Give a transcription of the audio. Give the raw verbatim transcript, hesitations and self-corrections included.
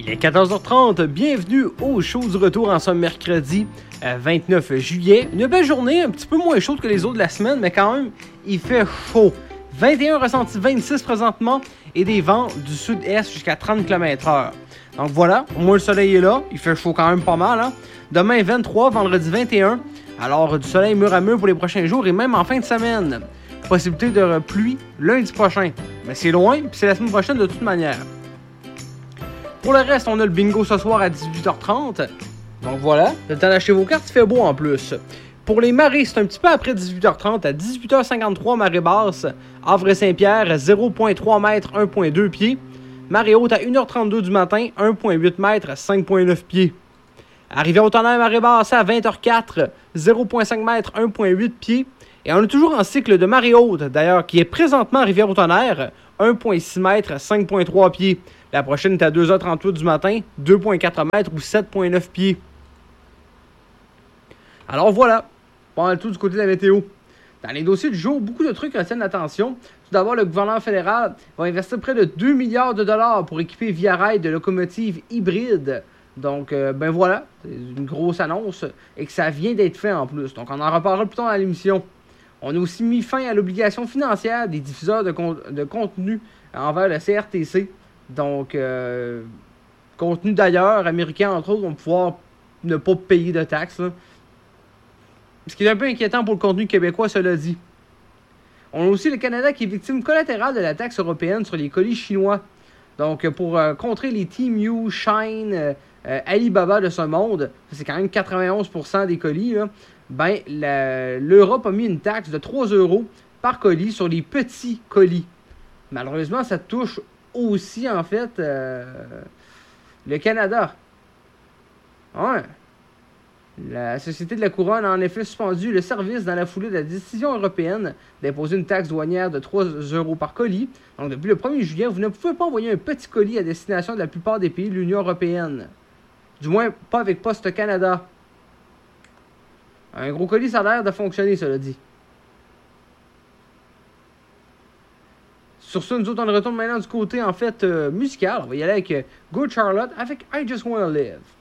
Il est quatorze heures trente, bienvenue au show du retour en ce mercredi euh, vingt-neuf juillet. Une belle journée, un petit peu moins chaude que les autres de la semaine, mais quand même, il fait chaud. vingt et un ressenti vingt-six présentement et des vents du sud-est jusqu'à trente kilomètres heure. Donc voilà, au moins le soleil est là, il fait chaud quand même pas mal. Hein? Demain vingt-trois, vendredi vingt et un, alors du soleil mur à mur pour les prochains jours et même en fin de semaine. Possibilité de pluie lundi prochain, mais c'est loin, puis c'est la semaine prochaine de toute manière. Pour le reste, on a le bingo ce soir à dix-huit heures trente. Donc voilà, le temps d'acheter vos cartes, il fait beau en plus. Pour les marées, c'est un petit peu après dix-huit heures trente, à dix-huit heures cinquante-trois, marée basse, Havre-Saint-Pierre, zéro virgule trois mètres, un virgule deux pieds. Marée haute à une heure trente-deux du matin, un virgule huit mètres, cinq virgule neuf pieds. À Rivière-au-Tonnerre, marée basse à vingt heures quatre, zéro virgule cinq mètres, un virgule huit pieds. Et on est toujours en cycle de marée haute, d'ailleurs, qui est présentement à Rivière-au-Tonnerre, un virgule six mètres, cinq virgule trois pieds. La prochaine est à deux heures trente-huit du matin, deux virgule quatre mètres ou sept virgule neuf pieds. Alors voilà, pas mal tout du côté de la météo. Dans les dossiers du jour, beaucoup de trucs retiennent l'attention. Tout d'abord, le gouvernement fédéral va investir près de deux milliards de dollars pour équiper Via Rail de locomotives hybrides. Donc, euh, ben voilà, c'est une grosse annonce et que ça vient d'être fait en plus. Donc, on en reparlera plus tard dans l'émission. On a aussi mis fin à l'obligation financière des diffuseurs de, con- de contenu envers le C R T C. Donc, euh, contenu d'ailleurs, américain entre autres, vont pouvoir ne pas payer de taxes. Là. Ce qui est un peu inquiétant pour le contenu québécois, cela dit. On a aussi le Canada qui est victime collatérale de la taxe européenne sur les colis chinois. Donc, pour euh, contrer les Temu, Shine, euh, euh, Alibaba de ce monde, c'est quand même quatre-vingt-onze pour cent des colis, là, ben, la, l'Europe a mis une taxe de trois euros par colis sur les petits colis. Malheureusement, ça touche aussi, en fait, euh, le Canada. Ouais. La Société de la Couronne a en effet suspendu le service dans la foulée de la décision européenne d'imposer une taxe douanière de trois euros par colis. Donc, depuis le premier juillet, vous ne pouvez pas envoyer un petit colis à destination de la plupart des pays de l'Union européenne. Du moins, pas avec Poste Canada. Un gros colis, ça a l'air de fonctionner, cela dit. Sur ça, nous autres, on retourne maintenant du côté, en fait, euh, musical. On va y aller avec euh, Good Charlotte avec I Just Wanna Live.